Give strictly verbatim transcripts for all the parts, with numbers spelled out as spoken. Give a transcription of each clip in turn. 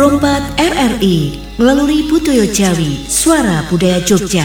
Prompat R R I melalui Budoyo Jawi, Suara Budaya Jogja.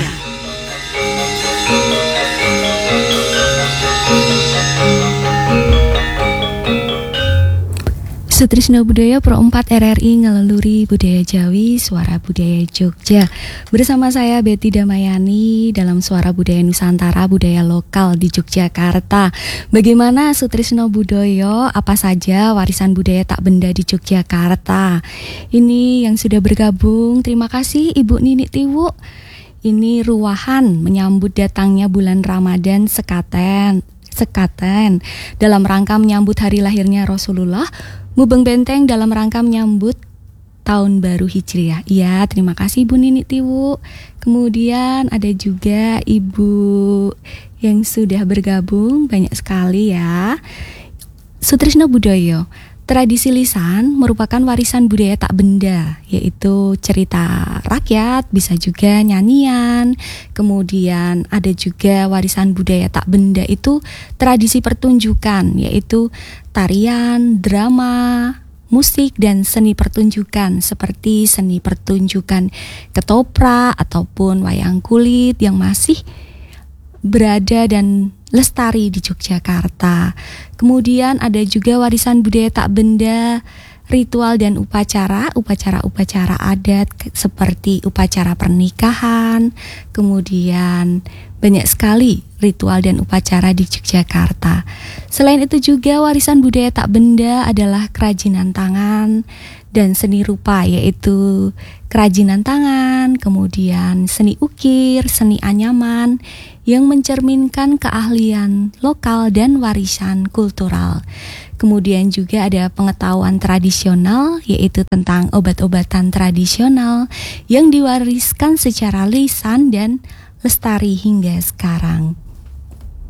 Sutrisno Budaya Pro empat R R I ngeleluri Budaya Jawi, Suara Budaya Jogja. Bersama saya Betty Damayani dalam Suara Budaya Nusantara, budaya lokal di Yogyakarta. Bagaimana Sutrisno Budaya, apa saja warisan budaya tak benda di Yogyakarta? Ini yang sudah bergabung, terima kasih Ibu Nini Tiwu. Ini ruahan menyambut datangnya bulan Ramadan sekaten. Sekaten dalam rangka menyambut hari lahirnya Rasulullah. Mubeng Benteng dalam rangka menyambut tahun baru Hijriah. Iya, terima kasih Ibu Nini Tiwu. Kemudian ada juga Ibu yang sudah bergabung, banyak sekali ya. Sutrisno Budaya, tradisi lisan merupakan warisan budaya tak benda, yaitu cerita rakyat, bisa juga nyanyian. Kemudian ada juga warisan budaya tak benda itu tradisi pertunjukan, yaitu tarian, drama, musik, dan seni pertunjukan seperti seni pertunjukan ketoprak ataupun wayang kulit yang masih berada dan lestari di Yogyakarta. Kemudian ada juga warisan budaya tak benda, ritual dan upacara, upacara-upacara adat seperti upacara pernikahan. Kemudian banyak sekali ritual dan upacara di Yogyakarta. Selain itu juga warisan budaya tak benda adalah kerajinan tangan dan seni rupa, yaitu kerajinan tangan, kemudian seni ukir, seni anyaman yang mencerminkan keahlian lokal dan warisan kultural. Kemudian juga ada pengetahuan tradisional, yaitu tentang obat-obatan tradisional yang diwariskan secara lisan dan lestari hingga sekarang.